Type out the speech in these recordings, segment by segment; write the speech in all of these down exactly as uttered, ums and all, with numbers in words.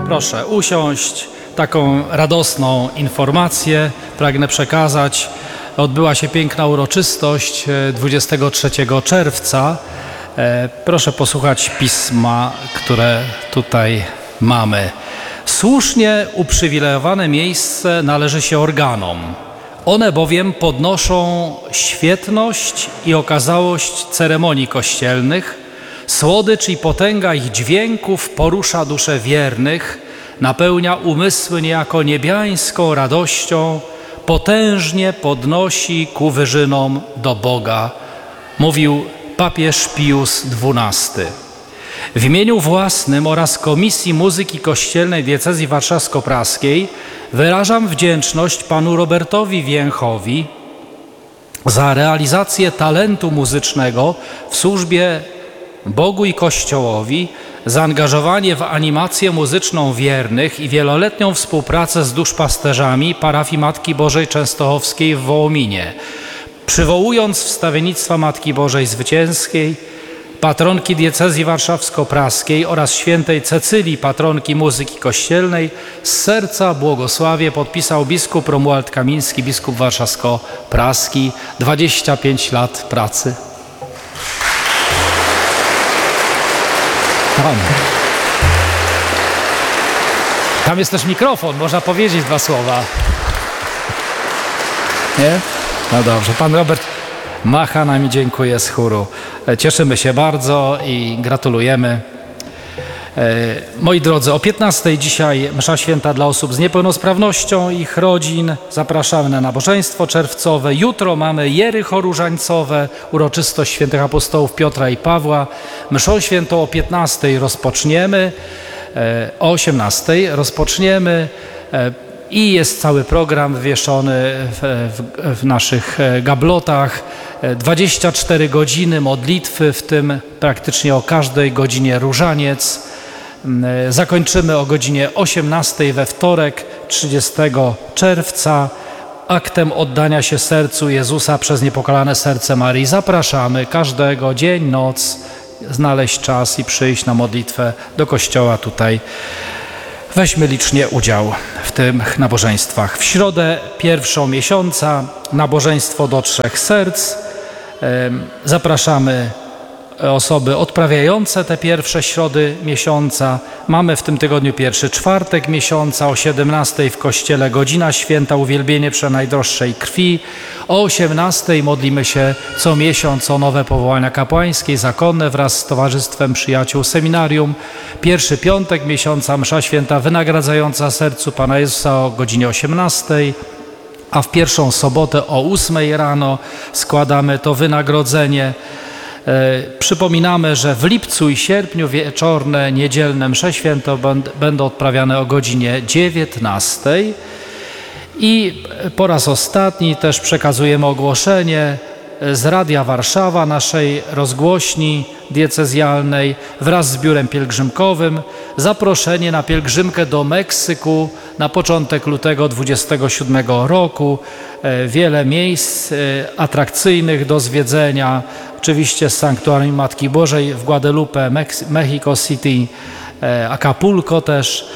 Proszę usiąść. Taką radosną informację pragnę przekazać. Odbyła się piękna uroczystość dwudziestego trzeciego czerwca. Proszę posłuchać pisma, które tutaj mamy. Słusznie uprzywilejowane miejsce należy się organom. One bowiem podnoszą świetność i okazałość ceremonii kościelnych. Słodycz i potęga ich dźwięków porusza dusze wiernych, napełnia umysły niejako niebiańską radością, potężnie podnosi ku wyżynom do Boga, mówił papież Pius dwunasty. W imieniu własnym oraz Komisji Muzyki Kościelnej Diecezji Warszawsko-Praskiej wyrażam wdzięczność panu Robertowi Więchowi za realizację talentu muzycznego w służbie Bogu i Kościołowi, zaangażowanie w animację muzyczną wiernych i wieloletnią współpracę z duszpasterzami parafii Matki Bożej Częstochowskiej w Wołominie. Przywołując wstawiennictwa Matki Bożej Zwycięskiej, patronki diecezji warszawsko-praskiej oraz świętej Cecylii, patronki muzyki kościelnej, z serca błogosławie podpisał biskup Romuald Kamiński, biskup warszawsko-praski. dwadzieścia pięć lat pracy. Tam. Tam jest też mikrofon, można powiedzieć dwa słowa. Nie? No dobrze, pan Robert macha nami, dziękuję z chóru. Cieszymy się bardzo i gratulujemy. Moi drodzy, o piętnastej dzisiaj msza święta dla osób z niepełnosprawnością i ich rodzin. Zapraszamy na nabożeństwo czerwcowe. Jutro mamy Jericho Różańcowe, uroczystość świętych apostołów Piotra i Pawła. Mszą świętą o piętnastej rozpoczniemy, o osiemnastej rozpoczniemy i jest cały program wywieszony w, w, w naszych gablotach. dwadzieścia cztery godziny modlitwy, w tym praktycznie o każdej godzinie różaniec. Zakończymy o godzinie osiemnastej we wtorek, trzydziestego czerwca, aktem oddania się sercu Jezusa przez niepokalane serce Marii. Zapraszamy każdego, dzień, noc, znaleźć czas i przyjść na modlitwę do kościoła tutaj. Weźmy licznie udział w tych nabożeństwach. W środę pierwszą miesiąca nabożeństwo do trzech serc. Zapraszamy osoby odprawiające te pierwsze środy miesiąca. Mamy w tym tygodniu pierwszy czwartek miesiąca, o siedemnastej w kościele godzina święta, uwielbienie przenajdroższej krwi. O osiemnastej modlimy się co miesiąc o nowe powołania kapłańskie i zakonne wraz z Towarzystwem Przyjaciół Seminarium. Pierwszy piątek miesiąca msza święta wynagradzająca sercu Pana Jezusa o godzinie osiemnastej. A w pierwszą sobotę o ósmej rano składamy to wynagrodzenie. Przypominamy, że w lipcu i sierpniu wieczorne, niedzielne msze święte będą odprawiane o godzinie dziewiętnastej. I po raz ostatni też przekazujemy ogłoszenie z Radia Warszawa, naszej rozgłośni diecezjalnej, wraz z biurem pielgrzymkowym. Zaproszenie na pielgrzymkę do Meksyku na początek lutego dwudziestego siódmego roku. Wiele miejsc atrakcyjnych do zwiedzenia. Oczywiście z Sanktuarium Matki Bożej w Guadalupe, Mexico City, Acapulco też.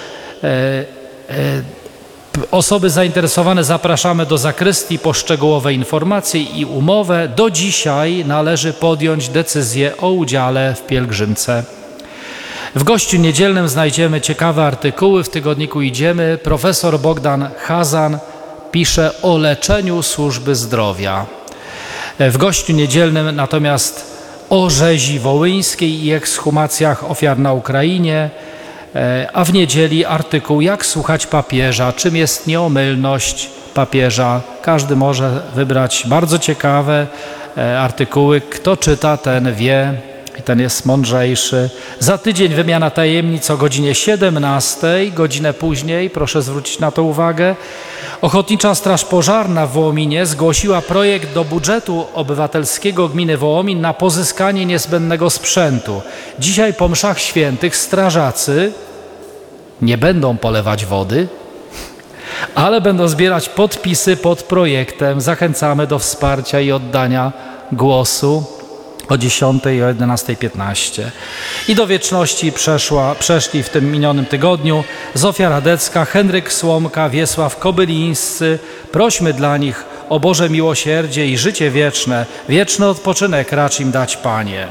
Osoby zainteresowane zapraszamy do zakrystii po szczegółowe informacje i umowę. Do dzisiaj należy podjąć decyzję o udziale w pielgrzymce. W gościu niedzielnym znajdziemy ciekawe artykuły. W tygodniku Idziemy profesor Bogdan Chazan pisze o leczeniu służby zdrowia. W gościu niedzielnym natomiast o rzezi wołyńskiej i ekshumacjach ofiar na Ukrainie, a w niedzieli artykuł Jak słuchać papieża, czym jest nieomylność papieża. Każdy może wybrać bardzo ciekawe artykuły. Kto czyta, ten wie i ten jest mądrzejszy. Za tydzień wymiana tajemnic o godzinie siedemnastej, godzinę później, proszę zwrócić na to uwagę. Ochotnicza Straż Pożarna w Wołominie zgłosiła projekt do budżetu obywatelskiego gminy Wołomin na pozyskanie niezbędnego sprzętu. Dzisiaj po mszach świętych strażacy nie będą polewać wody, ale będą zbierać podpisy pod projektem. Zachęcamy do wsparcia i oddania głosu. o dziesiątej i o jedenastej piętnaście. I do wieczności przeszła, przeszli w tym minionym tygodniu Zofia Radecka, Henryk Słomka, Wiesław Kobylińscy. Prośmy dla nich o Boże miłosierdzie i życie wieczne, wieczny odpoczynek racz im dać, Panie.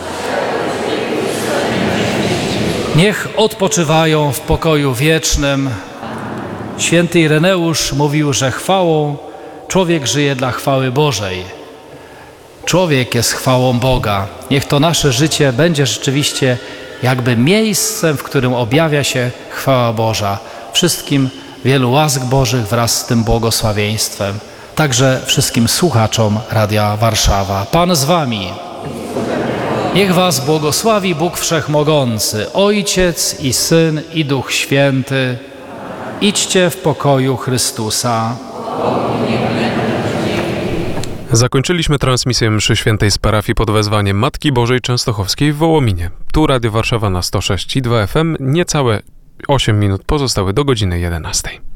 Niech odpoczywają w pokoju wiecznym. Święty Ireneusz mówił, że chwałą człowiek żyje dla chwały Bożej. Człowiek jest chwałą Boga. Niech to nasze życie będzie rzeczywiście jakby miejscem, w którym objawia się chwała Boża. Wszystkim wielu łask Bożych wraz z tym błogosławieństwem. Także wszystkim słuchaczom Radia Warszawa. Pan z wami. Niech was błogosławi Bóg Wszechmogący, Ojciec i Syn i Duch Święty. Idźcie w pokoju Chrystusa. Zakończyliśmy transmisję mszy świętej z parafii pod wezwaniem Matki Bożej Częstochowskiej w Wołominie. Tu Radio Warszawa na sto sześć i dwa F M. Niecałe osiem minut pozostały do godziny jedenastej.